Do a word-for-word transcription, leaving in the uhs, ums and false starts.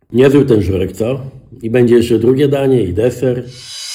Niezły ten żurek, co? I będzie jeszcze drugie danie i deser.